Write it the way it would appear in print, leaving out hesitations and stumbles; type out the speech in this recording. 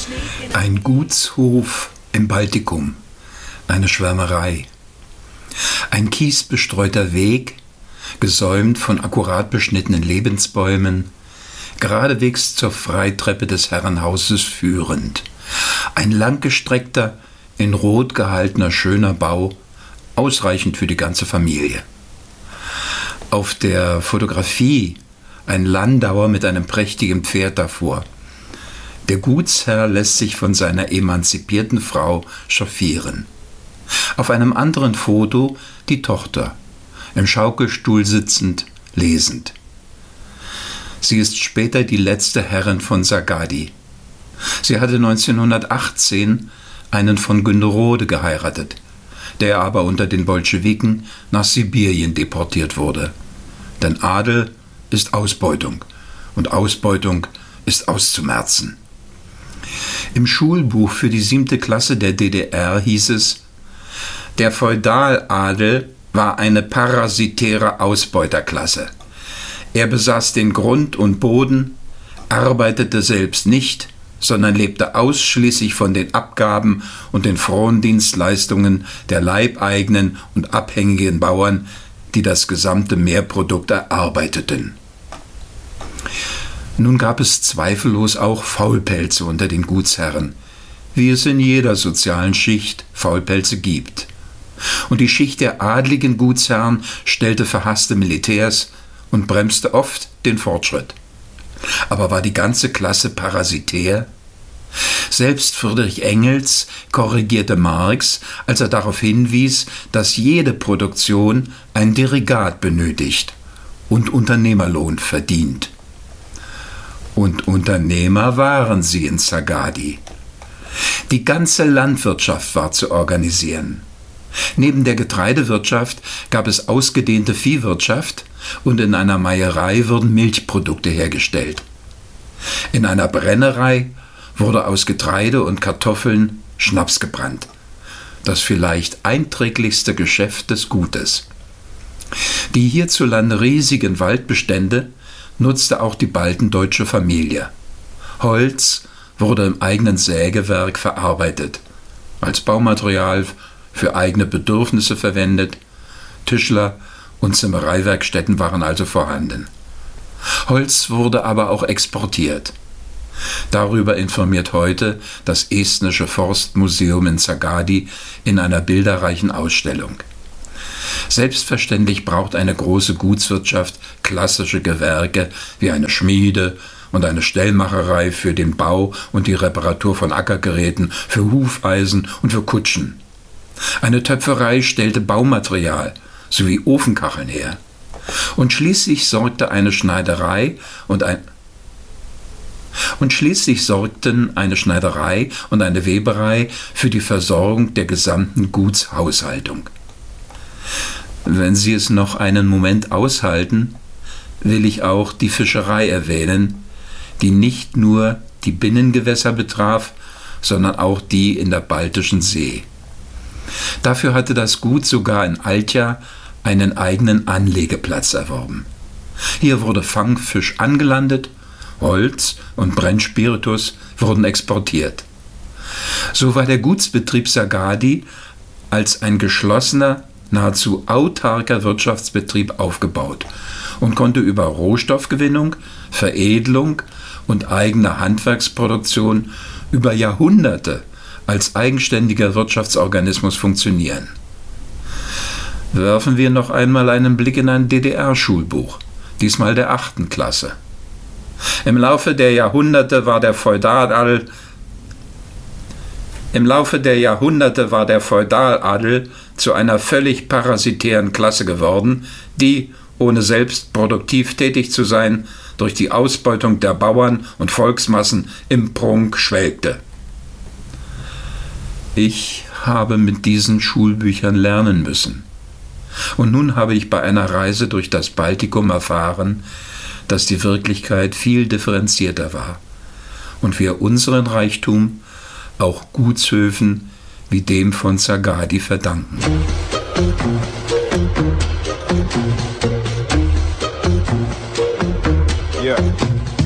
Ein Gutshof im Baltikum, eine Schwärmerei. Ein kiesbestreuter Weg, gesäumt von akkurat beschnittenen Lebensbäumen, geradewegs zur Freitreppe des Herrenhauses führend. Ein langgestreckter, in Rot gehaltener schöner Bau, ausreichend für die ganze Familie. Auf der Fotografie ein Landauer mit einem prächtigen Pferd davor. Der Gutsherr lässt sich von seiner emanzipierten Frau chauffieren. Auf einem anderen Foto die Tochter, im Schaukelstuhl sitzend, lesend. Sie ist später die letzte Herrin von Sagadi. Sie hatte 1918 einen von Günderode geheiratet, der aber unter den Bolschewiken nach Sibirien deportiert wurde. Denn Adel ist Ausbeutung und Ausbeutung ist auszumerzen. Im Schulbuch für die 7. Klasse der DDR hieß es: Der Feudaladel war eine parasitäre Ausbeuterklasse. Er besaß den Grund und Boden, arbeitete selbst nicht, sondern lebte ausschließlich von den Abgaben und den Frondienstleistungen der leibeigenen und abhängigen Bauern, die das gesamte Mehrprodukt erarbeiteten. Nun gab es zweifellos auch Faulpelze unter den Gutsherren, wie es in jeder sozialen Schicht Faulpelze gibt. Und die Schicht der adligen Gutsherren stellte verhasste Militärs und bremste oft den Fortschritt. Aber war die ganze Klasse parasitär? Selbst Friedrich Engels korrigierte Marx, als er darauf hinwies, dass jede Produktion ein Derigat benötigt und Unternehmerlohn verdient. Und Unternehmer waren sie in Sagadi. Die ganze Landwirtschaft war zu organisieren. Neben der Getreidewirtschaft gab es ausgedehnte Viehwirtschaft und in einer Meierei wurden Milchprodukte hergestellt. In einer Brennerei wurde aus Getreide und Kartoffeln Schnaps gebrannt. Das vielleicht einträglichste Geschäft des Gutes. Die hierzulande riesigen Waldbestände nutzte auch die baldendeutsche Familie. Holz wurde im eigenen Sägewerk verarbeitet, als Baumaterial für eigene Bedürfnisse verwendet. Tischler- und Zimmereiwerkstätten waren also vorhanden. Holz wurde aber auch exportiert. Darüber informiert heute das Estnische Forstmuseum in Sagadi in einer bilderreichen Ausstellung. Selbstverständlich braucht eine große Gutswirtschaft klassische Gewerke wie eine Schmiede und eine Stellmacherei für den Bau und die Reparatur von Ackergeräten, für Hufeisen und für Kutschen. Eine Töpferei stellte Baumaterial sowie Ofenkacheln her. Und schließlich sorgten eine Schneiderei und eine Weberei für die Versorgung der gesamten Gutshaushaltung. Wenn Sie es noch einen Moment aushalten, will ich auch die Fischerei erwähnen, die nicht nur die Binnengewässer betraf, sondern auch die in der Baltischen See. Dafür hatte das Gut sogar in Altja einen eigenen Anlegeplatz erworben. Hier wurde Fangfisch angelandet, Holz und Brennspiritus wurden exportiert. So war der Gutsbetrieb Sagadi als ein geschlossener, nahezu autarker Wirtschaftsbetrieb aufgebaut und konnte über Rohstoffgewinnung, Veredelung und eigene Handwerksproduktion über Jahrhunderte als eigenständiger Wirtschaftsorganismus funktionieren. Werfen wir noch einmal einen Blick in ein DDR-Schulbuch, diesmal der 8. Klasse. Im Laufe der Jahrhunderte war der Feudaladel zu einer völlig parasitären Klasse geworden, die, ohne selbst produktiv tätig zu sein, durch die Ausbeutung der Bauern und Volksmassen im Prunk schwelgte. Ich habe mit diesen Schulbüchern lernen müssen. Und nun habe ich bei einer Reise durch das Baltikum erfahren, dass die Wirklichkeit viel differenzierter war und wir unseren Reichtum auch Gutshöfen wie dem von Sagadi verdanken. Yeah.